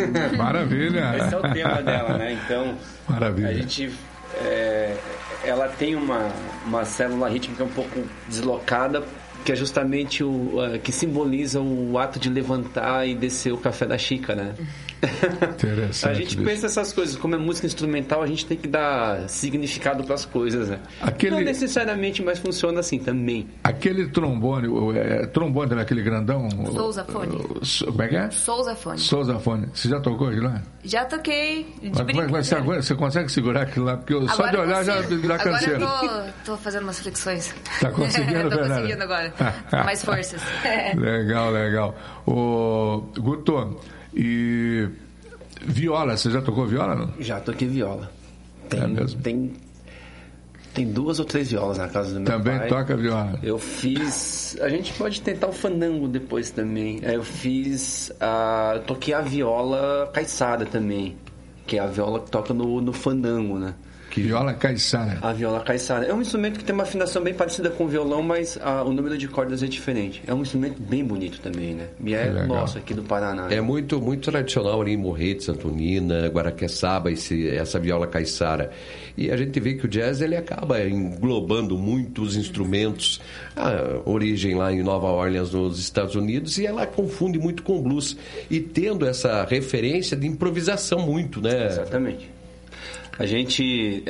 Maravilha. Esse é o tema dela, né? Então, maravilha. A gente... ela tem uma célula rítmica um pouco deslocada, que é justamente que simboliza o ato de levantar e descer o café da xícara, né? Interessante. A gente pensa essas coisas, como é música instrumental, a gente tem que dar significado para as coisas, né? Não necessariamente, mas funciona assim também. Aquele trombone, trombone daquele grandão... Sousafone. Como é que é? Sousafone. Sousafone. Você já tocou aquilo lá? Já toquei. Mas você consegue segurar aquilo lá? Porque só de olhar já canseira. Agora eu tô fazendo umas flexões. Tá conseguindo, Tô conseguindo agora. Mais forças. Legal. Guto, e viola, você já tocou viola, não? Já toquei viola. Mesmo? Tem 2 ou 3 violas na casa do meu pai. Também toca viola. Eu fiz... A gente pode tentar o fandango depois também. Eu toquei a viola caiçara também, que é a viola que toca no fandango, né? Que viola caiçara? A viola caiçara. É um instrumento que tem uma afinação bem parecida com o violão, mas o número de cordas é diferente. É um instrumento bem bonito também, né? E é nosso aqui do Paraná. É muito, muito tradicional ali em Morretes, Antonina, Guaraqueçaba, essa viola caiçara. E a gente vê que o jazz ele acaba englobando muitos instrumentos. A origem lá em Nova Orleans, nos Estados Unidos, e ela confunde muito com blues. E tendo essa referência de improvisação muito, né? Exatamente. A gente...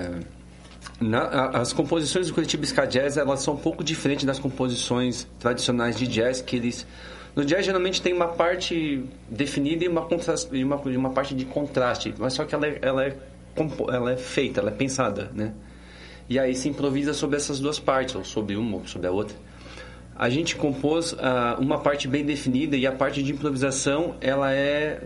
as composições do Curitiba Ska Jazz, elas são um pouco diferentes das composições tradicionais de jazz, que eles... No jazz, geralmente, tem uma parte definida e uma parte de contraste, mas só que ela é feita, ela é pensada, né? E aí se improvisa sobre essas duas partes, ou sobre uma ou sobre a outra. A gente compôs uma parte bem definida, e a parte de improvisação, ela é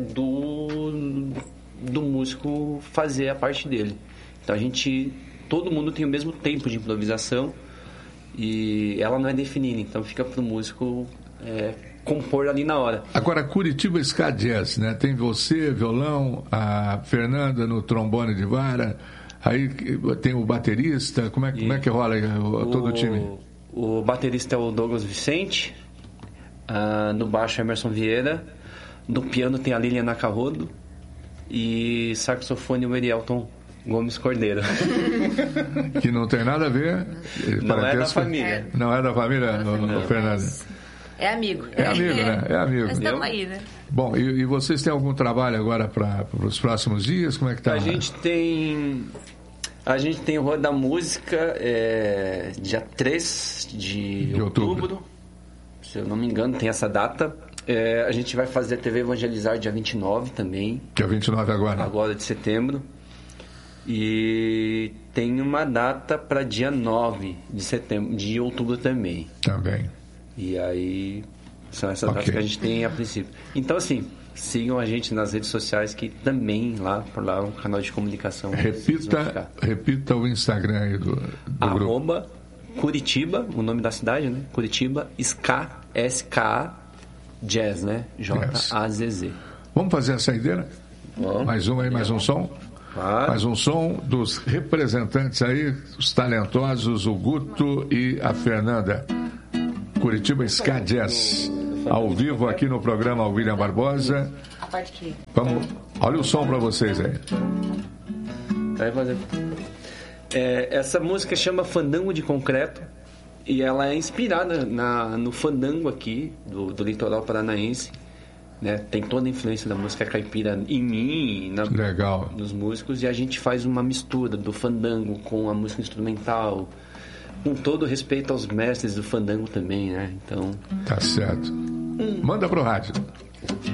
do músico fazer a parte dele. Então todo mundo tem o mesmo tempo de improvisação e ela não é definida, então fica pro músico compor ali na hora. Agora, Curitiba Ska Jazz, né? Tem você, violão, a Fernanda no trombone de vara, aí tem o baterista, como é que rola todo o time? O baterista é o Douglas Vicente, no baixo Emerson Vieira, no piano tem a Lilian Nacarrodo, e saxofone o Erielton Gomes Cordeiro. Que não tem nada a ver. Não é da família. Não é da família, Fernando? É amigo. É amigo, né? É amigo. Nós estamos aí, né? Bom, e vocês têm algum trabalho agora para os próximos dias? Como é que tá? A gente tem o Roda da Música dia 3 de outubro. Se eu não me engano, tem essa data. A gente vai fazer a TV Evangelizar dia 29 também. Dia 29 agora? Agora de setembro. E tem uma data para dia 9 de outubro também. Também. E aí são essas datas que a gente tem a princípio. Então, assim, sigam a gente nas redes sociais, que também por lá é um canal de comunicação. Repita o Instagram aí do grupo. @Curitiba, o nome da cidade, né? Curitiba Ska, SKA Jazz, né? J-A-Z-Z. Vamos fazer a saideira? Vamos. Mais um aí, mais um som? Mais um som dos representantes aí, os talentosos, o Guto e a Fernanda. Curitiba Ska Jazz, ao vivo aqui no programa William Barbosa. A parte que... Vamos, olha o som para vocês aí. Vai fazer. Essa música chama Fandango de Concreto, e ela é inspirada no fandango aqui do litoral paranaense, né? Tem toda a influência da música caipira em mim, Legal. Nos músicos, e a gente faz uma mistura do fandango com a música instrumental, com todo respeito aos mestres do fandango também, né? Então... Tá certo. Manda pro rádio.